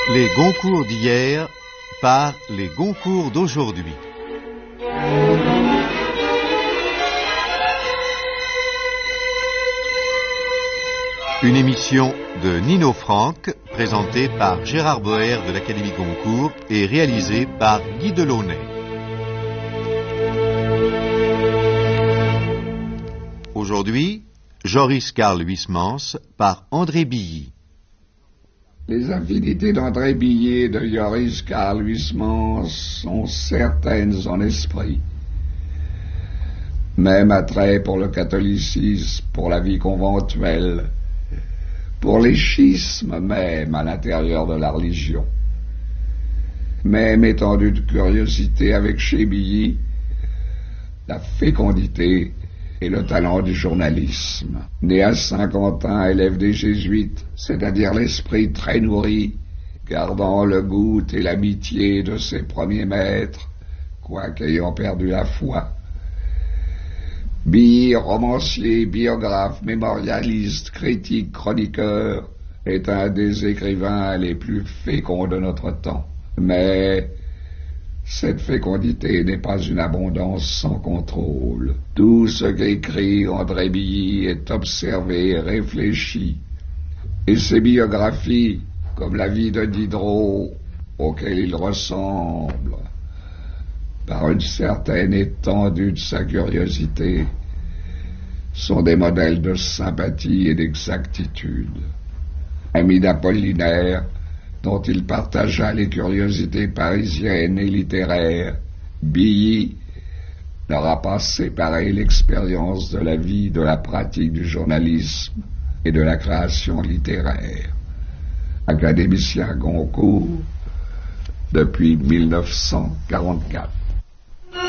Les Goncourt d'hier par les Goncourt d'aujourd'hui. Une émission de Nino Franck, présentée par Gérard Boer de l'Académie Goncourt et réalisée par Guy Delaunay. Aujourd'hui, Joris Karl Huysmans par André Billy. Les affinités d'André Billy et de Joris Karl Huysmans sont certaines en esprit. Même attrait pour le catholicisme, pour la vie conventuelle, pour les schismes même à l'intérieur de la religion. Même étendue de curiosité avec chez Billy, la fécondité et le talent du journalisme. Né à Saint-Quentin, élève des Jésuites, c'est-à-dire l'esprit très nourri, gardant le goût et l'amitié de ses premiers maîtres, quoique ayant perdu la foi. Billy, romancier, biographe, mémorialiste, critique, chroniqueur, est un des écrivains les plus féconds de notre temps. Mais cette fécondité n'est pas une abondance sans contrôle. Tout ce qu'écrit André Billy est observé et réfléchi. Et ses biographies, comme la vie de Diderot, auquel il ressemble, par une certaine étendue de sa curiosité, sont des modèles de sympathie et d'exactitude. Ami d'Apollinaire, dont il partagea les curiosités parisiennes et littéraires, Billy n'aura pas séparé l'expérience de la vie de la pratique du journalisme et de la création littéraire. Académicien Goncourt depuis 1944.